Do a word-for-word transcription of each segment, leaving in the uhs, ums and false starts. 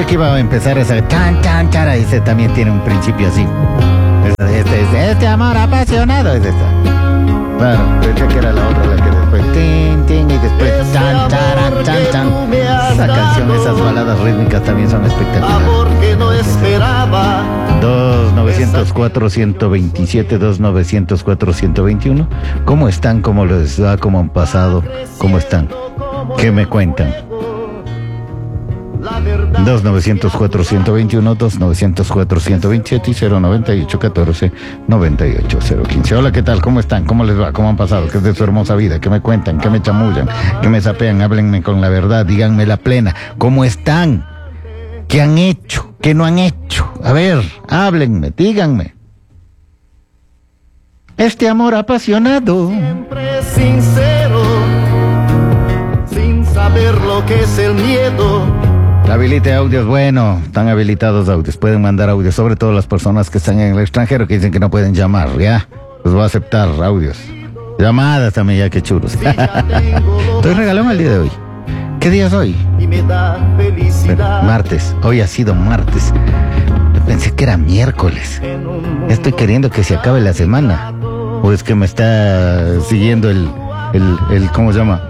pensé que iba a empezar esa tan, tan, cara. Ese también tiene un principio así. Este, este, este, este amor apasionado es esta. Claro, pensé que era la otra la que después tin, tin, y después tan, tan, tan, tan. Esa canción, esas baladas rítmicas también son espectaculares. Amor que no esperaba. dos nueve cero cuatro, uno dos siete, dos nueve cero cuatro, uno dos uno. ¿Cómo están? ¿Cómo les va? ¿Cómo han pasado? ¿Cómo están? ¿Qué me cuentan? dos nueve cero cuatro, uno dos uno, dos nueve cero cuatro, uno dos siete y cero nueve ocho, uno cuatro, nueve ocho, cero uno cinco. Hola, ¿qué tal? ¿Cómo están? ¿Cómo les va? ¿Cómo han pasado? ¿Qué es de su hermosa vida? ¿Qué me cuentan? ¿Qué me chamullan? ¿Qué me sapean? Háblenme con la verdad, díganme la plena. ¿Cómo están? ¿Qué han hecho? ¿Qué no han hecho? A ver, háblenme, díganme. Este amor apasionado. Siempre sincero, sin saber lo que es el miedo. Habilite audios, bueno, están habilitados audios, pueden mandar audios, sobre todo las personas que están en el extranjero que dicen que no pueden llamar, ¿ya? Los voy a aceptar, audios. Llamadas también, ya que chulos. Estoy regalando el día de hoy. ¿Qué día es hoy? Y me da felicidad. Martes, hoy ha sido martes. Pensé que era miércoles. Estoy queriendo que se acabe la semana. O es que me está siguiendo el, el, el ¿cómo se llama?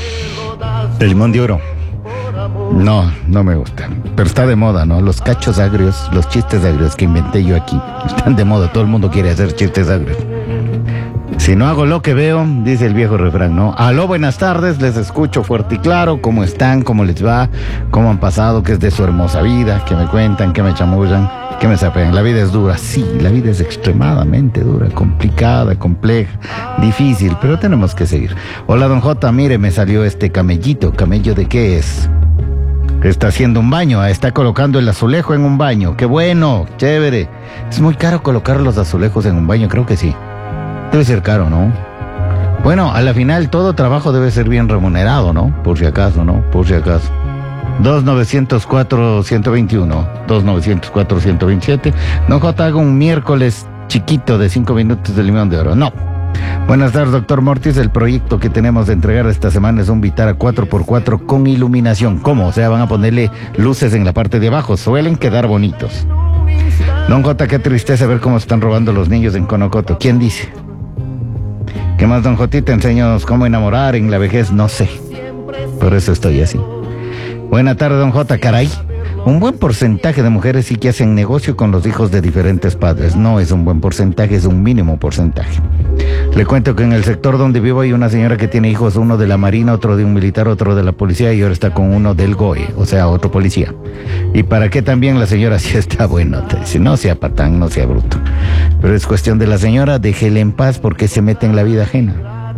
El limón de oro. No, no me gusta. Pero está de moda, ¿no? Los cachos agrios, los chistes agrios que inventé yo aquí, están de moda. Todo el mundo quiere hacer chistes agrios. Si no hago lo que veo, dice el viejo refrán, ¿no? Aló, buenas tardes, les escucho fuerte y claro. ¿Cómo están? ¿Cómo les va? ¿Cómo han pasado? ¿Qué es de su hermosa vida? ¿Qué me cuentan? ¿Qué me chamullan? ¿Qué me sapean? La vida es dura, sí, la vida es extremadamente dura, complicada, compleja, difícil, pero tenemos que seguir. Hola, don J, mire, me salió este camellito. ¿Camello de qué es? Está haciendo un baño, está colocando el azulejo en un baño. ¡Qué bueno! ¡Chévere! Es muy caro colocar los azulejos en un baño, creo que sí. Debe ser caro, ¿no? Bueno, a la final todo trabajo debe ser bien remunerado, ¿no? Por si acaso, ¿no? Por si acaso. dos nueve cero cuatro, uno dos uno, dos nueve cero cuatro, uno dos siete. No, J, hago un miércoles chiquito de cinco minutos de limón de oro. No. Buenas tardes, doctor Mortis. El proyecto que tenemos de entregar esta semana es un Vitara cuatro por cuatro con iluminación. ¿Cómo? O sea, van a ponerle luces en la parte de abajo. Suelen quedar bonitos. Don J, qué tristeza ver cómo están robando los niños en Conocoto. ¿Quién dice? ¿Qué más, don Jotita? Enséñanos cómo enamorar en la vejez. No sé. Por eso estoy así. Buena tarde, don J. Caray. Un buen porcentaje de mujeres sí que hacen negocio con los hijos de diferentes padres. No es un buen porcentaje, es un mínimo porcentaje. Le cuento que en el sector donde vivo hay una señora que tiene hijos, uno de la Marina, otro de un militar, otro de la policía y ahora está con uno del G O E, o sea, otro policía. ¿Y para qué también la señora sí está buena? Dice, no sea patán, no sea bruto. Pero es cuestión de la señora, déjele en paz porque se mete en la vida ajena.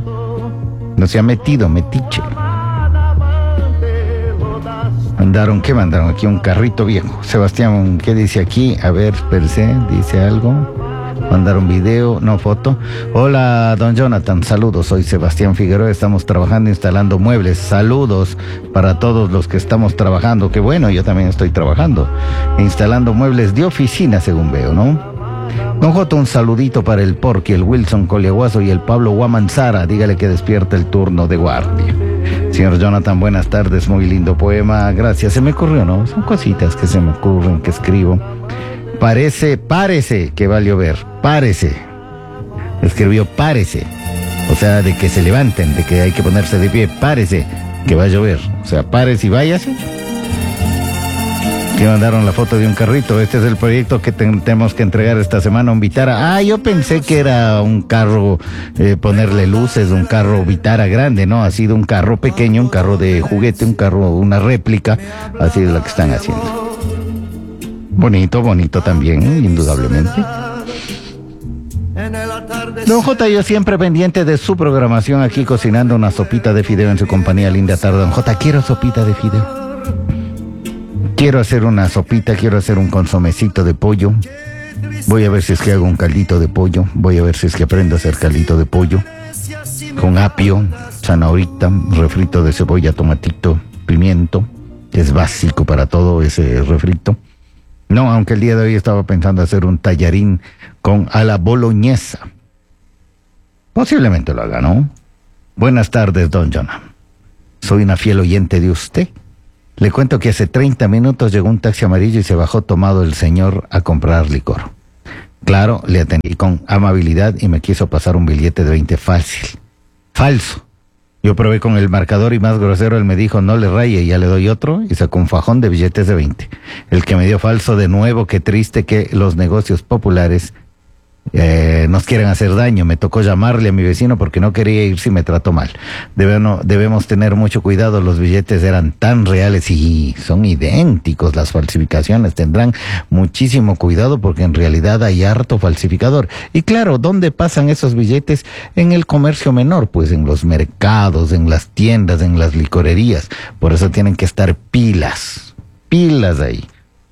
No se ha metido, metiche. Mandaron, ¿qué mandaron? Aquí un carrito viejo. Sebastián, ¿qué dice aquí? A ver, espérese, dice algo. Mandaron video, no foto. Hola, don Jonathan, saludos. Soy Sebastián Figueroa, estamos trabajando instalando muebles. Saludos para todos los que estamos trabajando. Qué bueno, yo también estoy trabajando. Instalando muebles de oficina, según veo, ¿no? Don J, un saludito para el Porky, el Wilson Coliaguazo y el Pablo Guamanzara. Dígale que despierte el turno de guardia. Señor Jonathan, buenas tardes, muy lindo poema, gracias. Se me ocurrió, ¿no? Son cositas que se me ocurren, que escribo. Parece, párese que va a llover, párese. Escribió párese, o sea, de que se levanten, de que hay que ponerse de pie, párese que va a llover. O sea, párese y váyase. Que mandaron la foto de un carrito. Este es el proyecto que ten, tenemos que entregar esta semana, un Vitara. Ah, yo pensé que era un carro, eh, ponerle luces, un carro Vitara grande, ¿no? Ha sido un carro pequeño, un carro de juguete, un carro, una réplica. Así es lo que están haciendo. Bonito, bonito también, indudablemente. Don J, yo siempre pendiente de su programación aquí cocinando una sopita de fideo en su compañía. Linda tarde, don J. Quiero sopita de fideo. Quiero hacer una sopita, quiero hacer un consomecito de pollo. Voy a ver si es que hago un caldito de pollo. Voy a ver si es que aprendo a hacer caldito de pollo. Con apio, zanahorita, refrito de cebolla, tomatito, pimiento. Es básico para todo ese refrito. No, aunque el día de hoy estaba pensando hacer un tallarín con a la boloñesa. Posiblemente lo haga, ¿no? Buenas tardes, don Jonah. Soy una fiel oyente de usted. Le cuento que hace treinta minutos llegó un taxi amarillo y se bajó tomado el señor a comprar licor. Claro, le atendí con amabilidad y me quiso pasar un billete de veinte fácil. Falso. Yo probé con el marcador y más grosero él me dijo, no le raye, ya le doy otro, y sacó un fajón de billetes de veinte. El que me dio falso de nuevo, qué triste que los negocios populares eh, nos quieren hacer daño. Me tocó llamarle a mi vecino porque no quería ir si me trató mal. Debemos, debemos tener mucho cuidado, los billetes eran tan reales y son idénticos, las falsificaciones tendrán muchísimo cuidado porque en realidad hay harto falsificador. Y claro, ¿dónde pasan esos billetes? En el comercio menor, pues en los mercados, en las tiendas, en las licorerías. Por eso tienen que estar pilas, pilas ahí.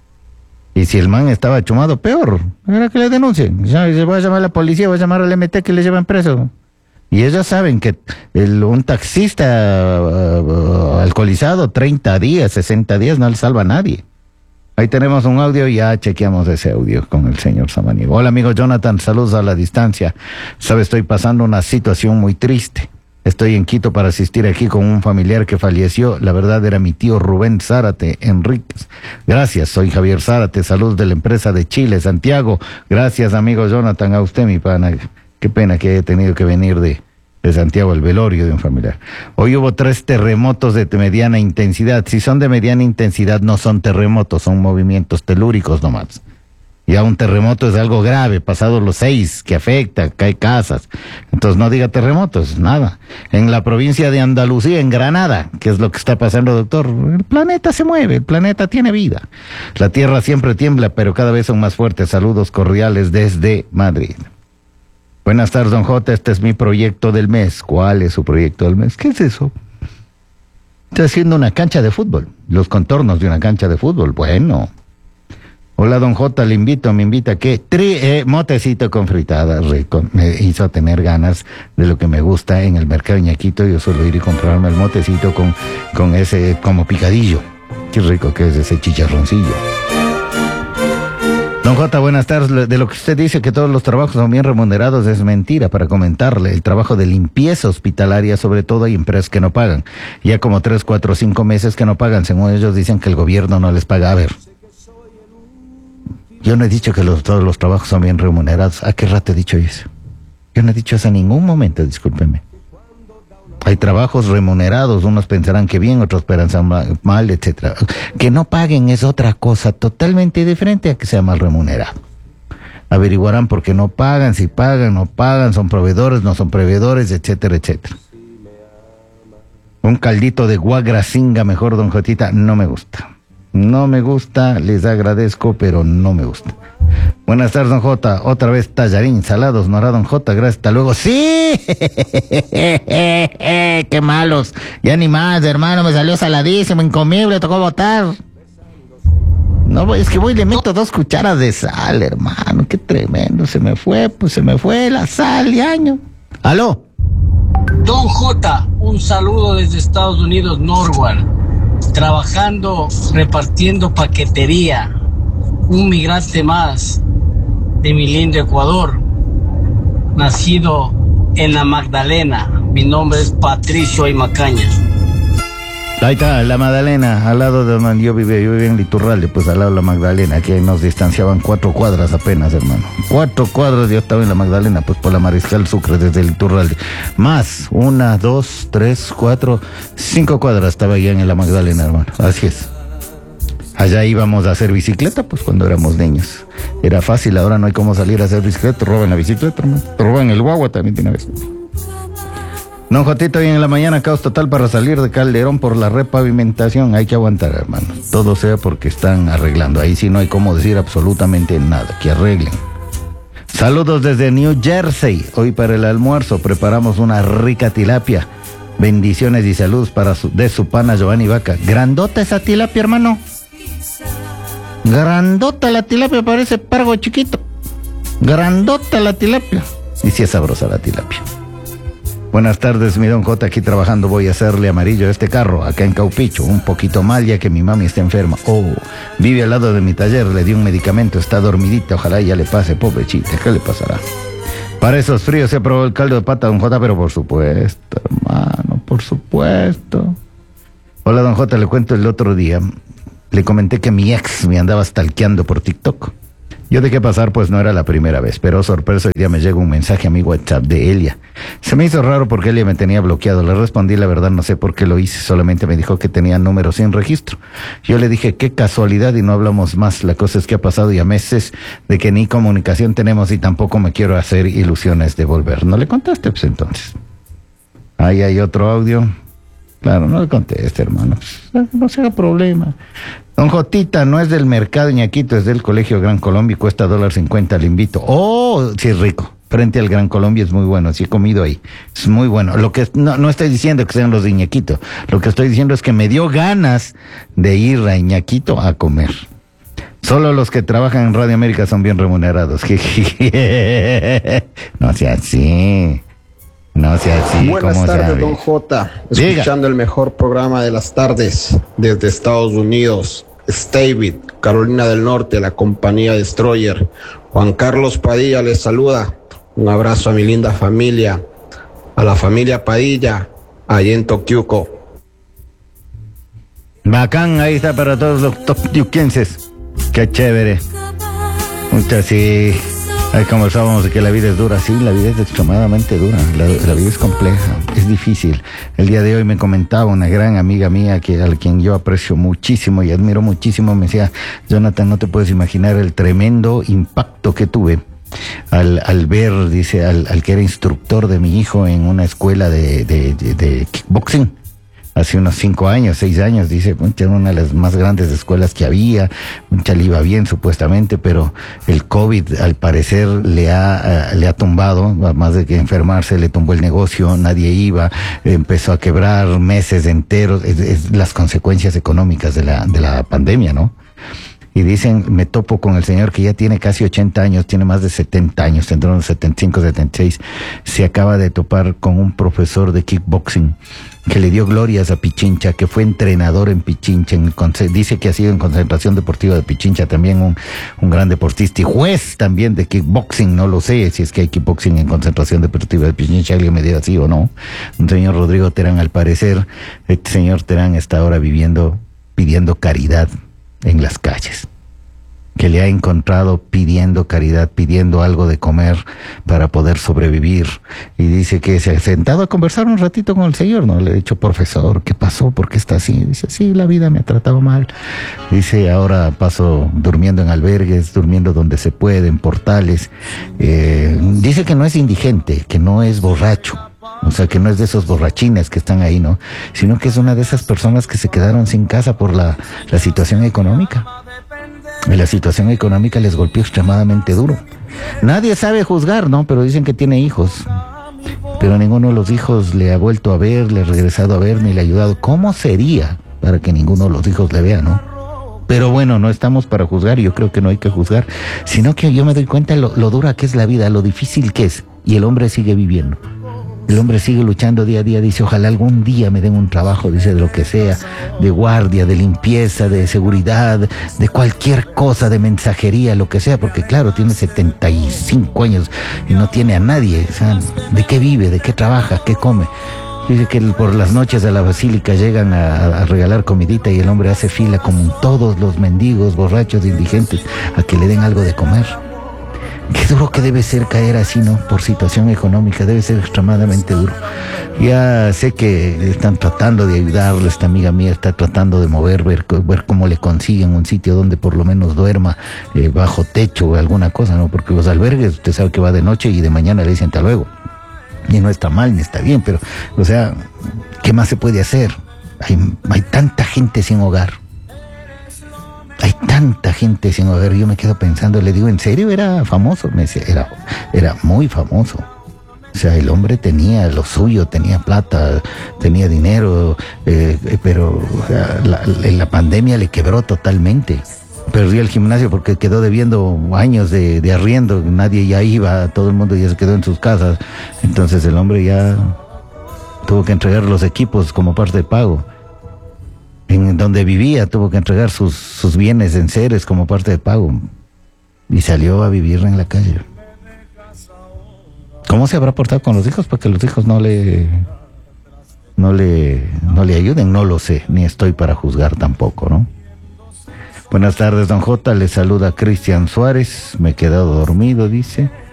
Y si el man estaba chumado, peor. Era que le denuncien. Ya, voy a llamar a la policía, voy a llamar al M T que le llevan preso. Y ellos saben que el, un taxista uh, alcoholizado, treinta días, sesenta días, no le salva a nadie. Ahí tenemos un audio y ya chequeamos ese audio con el señor Samaniego. Hola, amigo Jonathan, saludos a la distancia. Sabe, estoy pasando una situación muy triste. Estoy en Quito para asistir aquí con un familiar que falleció. La verdad era mi tío Rubén Zárate Enríquez. Gracias, soy Javier Zárate. Saludos de la empresa de Chile, Santiago. Gracias, amigo Jonathan, a usted, mi pana. Qué pena que haya tenido que venir de, de Santiago al velorio de un familiar. Hoy hubo tres terremotos de mediana intensidad. Si son de mediana intensidad, no son terremotos, son movimientos telúricos nomás. Ya un terremoto es algo grave, pasados los seis, que afecta, cae casas. Entonces no diga terremotos, nada. En la provincia de Andalucía, en Granada, ¿qué es lo que está pasando, doctor? El planeta se mueve, el planeta tiene vida. La tierra siempre tiembla, pero cada vez son más fuertes. Saludos cordiales desde Madrid. Buenas tardes, don J, este es mi proyecto del mes. ¿Cuál es su proyecto del mes? ¿Qué es eso? Estoy haciendo una cancha de fútbol, los contornos de una cancha de fútbol. Bueno... Hola, don J, le invito, me invita a que tri, eh, motecito con fritada, rico. Me hizo tener ganas de lo que me gusta en el mercado de Ñaquito. Yo suelo ir y comprarme el motecito con, con ese, como picadillo. Qué rico que es ese chicharroncillo. Don J, buenas tardes. De lo que usted dice que todos los trabajos son bien remunerados es mentira. Para comentarle, el trabajo de limpieza hospitalaria, sobre todo, hay empresas que no pagan. Ya como tres, cuatro, cinco meses que no pagan. Según ellos dicen que el gobierno no les paga. A ver. Yo no he dicho que los, todos los trabajos son bien remunerados. ¿A qué rato he dicho eso? Yo no he dicho eso en ningún momento, discúlpeme. Hay trabajos remunerados, unos pensarán que bien, otros pensarán mal, etcétera. Que no paguen es otra cosa totalmente diferente a que sea mal remunerado. Averiguarán por qué no pagan, si pagan, no pagan, son proveedores, no son proveedores, etcétera, etcétera. Un caldito de guagracinga mejor, don Jotita, no me gusta. No me gusta, les agradezco, pero no me gusta. Buenas tardes, don J. Otra vez tallarín, salados, no hará don J. Gracias, hasta luego. ¡Sí! ¡Qué malos! Ya ni más, hermano, me salió saladísimo, incomible, tocó botar. No, es que voy y le meto dos cucharas de sal, hermano. Qué tremendo, se me fue, pues se me fue la sal de año. ¿Aló? Don J, un saludo desde Estados Unidos, Norwalk. Trabajando, repartiendo paquetería, un migrante más de mi lindo Ecuador, nacido en la Magdalena. Mi nombre es Patricio Aymacaña. Ahí está, la Magdalena, al lado de donde yo vivía, yo vivía en Liturralde, pues al lado de la Magdalena, que nos distanciaban cuatro cuadras apenas, hermano. Cuatro cuadras yo estaba en la Magdalena, pues por la Mariscal Sucre, desde Liturralde. Más, una, dos, tres, cuatro, cinco cuadras estaba ya en la Magdalena, hermano. Así es. Allá íbamos a hacer bicicleta, pues cuando éramos niños. Era fácil, ahora no hay cómo salir a hacer bicicleta, roban la bicicleta, hermano. Roban el guagua también tiene vez. Don Jotito, hoy en la mañana caos total para salir de Calderón por la repavimentación. Hay que aguantar, hermano. Todo sea porque están arreglando. Ahí sí no hay cómo decir absolutamente nada. Que arreglen. Saludos desde New Jersey. Hoy para el almuerzo preparamos una rica tilapia. Bendiciones y saludos para su, de su pana Giovanni Vaca. Grandota esa tilapia, hermano. Grandota la tilapia, parece pargo chiquito. Grandota la tilapia. Y sí es sabrosa la tilapia. Buenas tardes, mi don J, aquí trabajando. Voy a hacerle amarillo a este carro, acá en Caupicho, un poquito mal ya que mi mami está enferma. Oh, vive al lado de mi taller, le di un medicamento, está dormidita, ojalá ya le pase, pobrecita, ¿qué le pasará? Para esos fríos se probó el caldo de pata, don J, pero por supuesto, hermano, por supuesto. Hola, don J, le cuento el otro día. Le comenté que mi ex me andaba stalkeando por TikTok. Yo dejé pasar, pues no era la primera vez, pero sorpresa, hoy día me llega un mensaje a mi WhatsApp de Elia. Se me hizo raro porque Elia me tenía bloqueado. Le respondí, la verdad no sé por qué lo hice, solamente me dijo que tenía números sin registro. Yo le dije, qué casualidad, y no hablamos más. La cosa es que ha pasado ya meses de que ni comunicación tenemos y tampoco me quiero hacer ilusiones de volver. ¿No le contaste, pues entonces? Ahí hay otro audio. Claro, no le conteste, hermano. No se haga problema. Don Jotita, no es del mercado Ñaquito, es del Colegio Gran Colombia y cuesta dólar cincuenta, le invito. Oh, sí es rico. Frente al Gran Colombia es muy bueno, sí he comido ahí. Es muy bueno. Lo que no, no estoy diciendo que sean los de Ñaquito. Lo que estoy diciendo es que me dio ganas de ir a Ñaquito a comer. Solo los que trabajan en Radio América son bien remunerados. No sea así. No sea así. Buenas tardes, sabe? don J. Escuchando Diga. el mejor programa de las tardes desde Estados Unidos. David, Carolina del Norte, la compañía Destroyer. Juan Carlos Padilla les saluda. Un abrazo a mi linda familia, a la familia Padilla, allá en Tokyuco. Bacán, ahí está para todos los tokyuquenses. Qué chévere. Muchas sí. Ahí conversábamos de que la vida es dura. Sí, la vida es extremadamente dura. La, la vida es compleja, es difícil. El día de hoy me comentaba una gran amiga mía que, a quien yo aprecio muchísimo y admiro muchísimo. Me decía, Jonathan, no te puedes imaginar el tremendo impacto que tuve al, al ver, dice, al, al que era instructor de mi hijo en una escuela de, de, de, de kickboxing. Hace unos cinco años, seis años, dice, era una de las más grandes escuelas que había, mucha le iba bien supuestamente, pero el COVID al parecer le ha, le ha tumbado, más de que enfermarse, le tumbó el negocio, nadie iba, empezó a quebrar meses enteros, es, es las consecuencias económicas de la, de la pandemia, ¿no? Y dicen, me topo con el señor que ya tiene casi ochenta años, tiene más de setenta años, tendrá unos setenta y cinco, setenta y seis, se acaba de topar con un profesor de kickboxing que le dio glorias a Pichincha, que fue entrenador en Pichincha, en el, dice que ha sido en Concentración Deportiva de Pichincha, también un, un gran deportista y juez también de kickboxing, no lo sé si es que hay kickboxing en Concentración Deportiva de Pichincha, alguien me diga sí o no. Un señor Rodrigo Terán, al parecer, este señor Terán está ahora viviendo, pidiendo caridad en las calles, que le ha encontrado pidiendo caridad, pidiendo algo de comer para poder sobrevivir, y dice que se ha sentado a conversar un ratito con el señor, ¿no? Le he dicho, profesor, ¿qué pasó? ¿Por qué está así? Dice, sí, la vida me ha tratado mal. Dice, ahora paso durmiendo en albergues, durmiendo donde se puede, en portales. Eh, dice que no es indigente, que no es borracho, o sea, que no es de esos borrachines que están ahí, ¿no? Sino que es una de esas personas que se quedaron sin casa por la, la situación económica. Y la situación económica les golpeó extremadamente duro. Nadie sabe juzgar, ¿no? Pero dicen que tiene hijos. Pero ninguno de los hijos le ha vuelto a ver, le ha regresado a ver, ni le ha ayudado. ¿Cómo sería para que ninguno de los hijos le vea, no? Pero bueno, no estamos para juzgar, y yo creo que no hay que juzgar, sino que yo me doy cuenta lo, lo dura que es la vida, lo difícil que es, y el hombre sigue viviendo. El hombre sigue luchando día a día, dice, ojalá algún día me den un trabajo, dice, de lo que sea, de guardia, de limpieza, de seguridad, de cualquier cosa, de mensajería, lo que sea, porque claro, tiene setenta y cinco años y no tiene a nadie, o sea, ¿de qué vive? ¿De qué trabaja? ¿Qué come? Dice que por las noches a la basílica llegan a, a regalar comidita y el hombre hace fila como todos los mendigos, borrachos, indigentes, a que le den algo de comer. Qué duro que debe ser caer así, ¿no? Por situación económica, debe ser extremadamente duro. Ya sé que están tratando de ayudarle, esta amiga mía está tratando de mover, ver, ver cómo le consiguen un sitio donde por lo menos duerma eh, bajo techo o alguna cosa, ¿no? Porque los albergues, usted sabe que va de noche y de mañana le dicen hasta luego. Y no está mal ni está bien, pero, o sea, ¿qué más se puede hacer? Hay, hay tanta gente sin hogar. Hay tanta gente sin hogar, yo me quedo pensando, le digo, ¿en serio era famoso? Me dice, era, era muy famoso. O sea, el hombre tenía lo suyo, tenía plata, tenía dinero, eh, pero o sea, la, la pandemia le quebró totalmente. Perdió el gimnasio porque quedó debiendo años de, de arriendo, nadie ya iba, todo el mundo ya se quedó en sus casas. Entonces el hombre ya tuvo que entregar los equipos como parte de pago. En donde vivía tuvo que entregar sus, sus bienes en seres como parte de pago y salió a vivir en la calle. ¿Cómo se habrá portado con los hijos para que los hijos no le no le, no le ayuden, no lo sé, ni estoy para juzgar tampoco, ¿no? Buenas tardes, don J, le saluda Cristian Suárez, me he quedado dormido, dice.